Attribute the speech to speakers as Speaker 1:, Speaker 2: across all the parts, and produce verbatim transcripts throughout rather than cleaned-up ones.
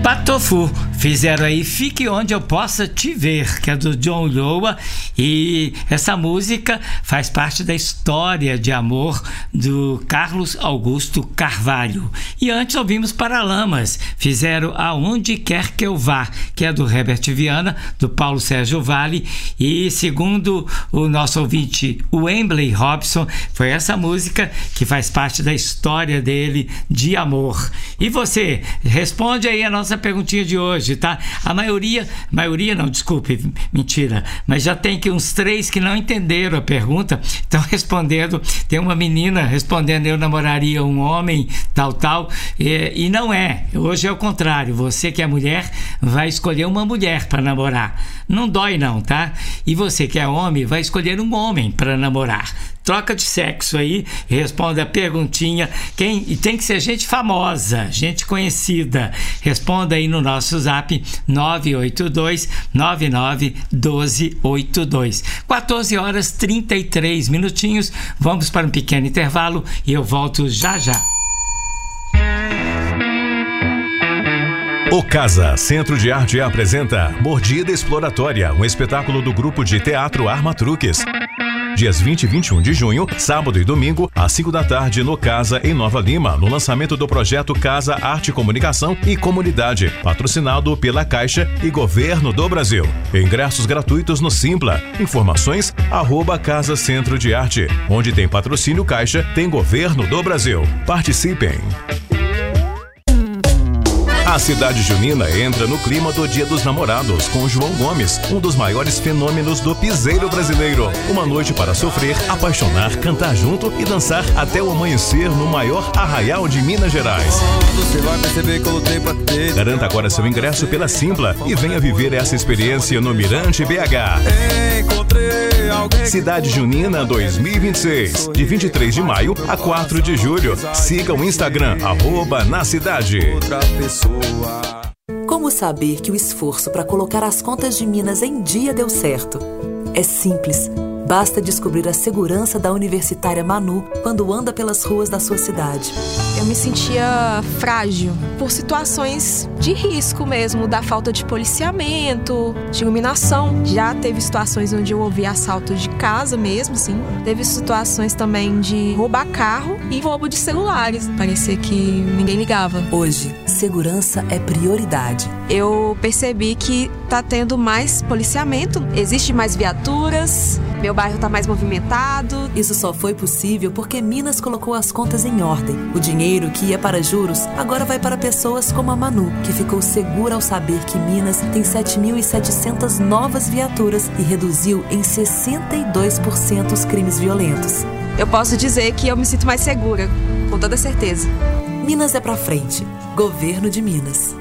Speaker 1: Patofu fizeram aí Fique Onde Eu Possa Te Ver, que é do John Loa, e essa música faz parte da história de amor do Carlos Augusto Carvalho. E antes ouvimos Paralamas, fizeram Aonde Quer Que Eu Vá, que é do Herbert Viana, do Paulo Sérgio Vale, e segundo o nosso ouvinte, o Wembley Robson, foi essa música que faz parte da história dele de amor. E você, responde aí a nossa perguntinha de hoje, tá? A maioria, maioria não, desculpe, mentira, mas já tem que uns três que não entenderam a pergunta, estão respondendo. Tem uma menina respondendo: eu namoraria um homem, tal, tal, e, e não é, hoje é o contrário, você que é mulher vai escolher uma mulher para namorar, não dói não, tá? E você que é homem vai escolher um homem para namorar. Troca de sexo aí, responda a perguntinha. Quem, e tem que ser gente famosa, gente conhecida. Responda aí no nosso zap nove oito dois, nove nove um dois oito dois. quatorze horas e trinta e três minutinhos. Vamos para um pequeno intervalo e eu volto já já.
Speaker 2: O Casa Centro de Arte apresenta Mordida Exploratória, um espetáculo do grupo de teatro Arma Truques. Dias vinte e vinte e um de junho, sábado e domingo, às cinco da tarde, no Casa, em Nova Lima, no lançamento do projeto Casa Arte, Comunicação e Comunidade, patrocinado pela Caixa e Governo do Brasil. Ingressos gratuitos no Simpla. Informações, arroba Casa Centro de Arte. Onde tem patrocínio Caixa, tem Governo do Brasil. Participem! A cidade junina entra no clima do Dia dos Namorados com João Gomes, um dos maiores fenômenos do piseiro brasileiro. Uma noite para sofrer, apaixonar, cantar junto e dançar até o amanhecer no maior arraial de Minas Gerais.
Speaker 3: Você vai perceber que eu lutei pra ter.
Speaker 2: Garanta agora seu ingresso pela Simpla e venha viver essa experiência no Mirante B H.
Speaker 3: Encontrei alguém.
Speaker 2: Cidade Junina dois mil e vinte e seis, de vinte e três de maio a quatro de julho. Siga o Instagram, arroba na cidade.
Speaker 3: Outra pessoa.
Speaker 4: Como saber que o esforço para colocar as contas de Minas em dia deu certo? É simples. Basta descobrir a segurança da universitária Manu quando anda pelas ruas da sua cidade.
Speaker 5: Eu me sentia frágil por situações de risco mesmo, da falta de policiamento, de iluminação. Já teve situações onde eu ouvi assalto de casa mesmo, sim. Teve situações também de roubar carro e roubo de celulares. Parecia que ninguém ligava.
Speaker 4: Hoje, segurança é prioridade.
Speaker 5: Eu percebi que tá tendo mais policiamento, existe mais viaturas, meu bairro tá mais movimentado.
Speaker 4: Isso só foi possível porque Minas colocou as contas em ordem. O dinheiro que ia para juros agora vai para pessoas como a Manu, que ficou segura ao saber que Minas tem sete mil e setecentas novas viaturas e reduziu em sessenta e dois por cento os crimes violentos.
Speaker 5: Eu posso dizer que eu me sinto mais segura, com toda certeza.
Speaker 4: Minas é pra frente. Governo de Minas.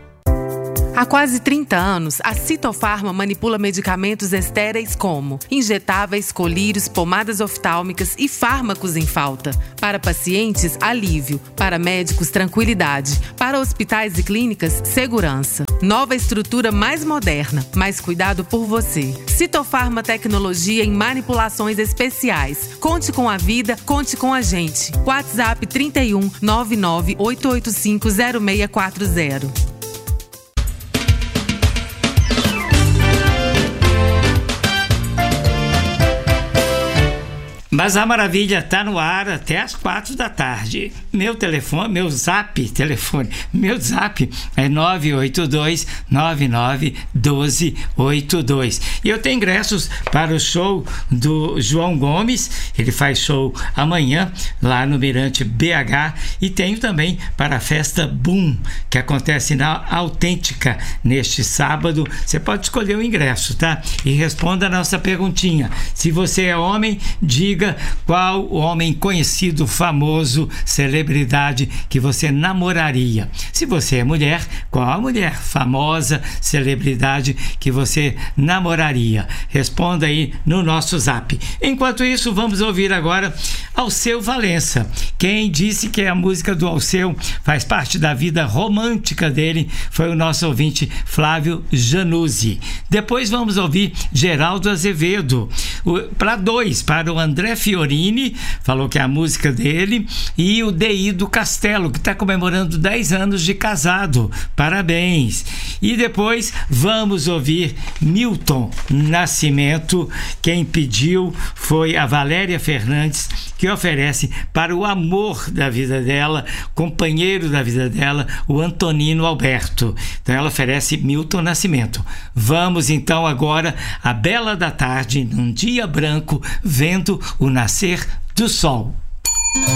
Speaker 6: Há quase trinta anos, a Citofarma manipula medicamentos estéreis como injetáveis, colírios, pomadas oftálmicas e fármacos em falta. Para pacientes, alívio. Para médicos, tranquilidade. Para hospitais e clínicas, segurança. Nova estrutura mais moderna, mais cuidado por você. Citofarma Tecnologia em manipulações especiais. Conte com a vida, conte com a gente. WhatsApp trinta e um, nove nove oito oito cinco, zero seis quatro zero.
Speaker 1: Mas a maravilha está no ar até as quatro da tarde. Meu telefone, meu zap, telefone, meu zap é nove oito dois, nove nove um dois oito dois. E eu tenho ingressos para o show do João Gomes, ele faz show amanhã lá no Mirante B H, e tenho também para a festa Boom, que acontece na Autêntica neste sábado. Você pode escolher o ingresso, tá? E responda a nossa perguntinha. Se você é homem, diga qual homem conhecido, famoso, celebridade que você namoraria. Se você é mulher, qual a mulher famosa, celebridade que você namoraria? Responda aí no nosso zap. Enquanto isso, vamos ouvir agora Alceu Valença. Quem disse que a música do Alceu faz parte da vida romântica dele foi o nosso ouvinte Flávio Januzzi. Depois vamos ouvir Geraldo Azevedo. Para dois, para o André André Fiorini, falou que é a música dele, e o D I do Castelo, que está comemorando dez anos de casado. Parabéns! E depois vamos ouvir Milton Nascimento. Quem pediu foi a Valéria Fernandes, que oferece para o amor da vida dela, companheiro da vida dela, o Antonino Alberto. Então ela oferece Milton Nascimento. Vamos então agora à bela da tarde, num dia branco, vendo o nascer do sol.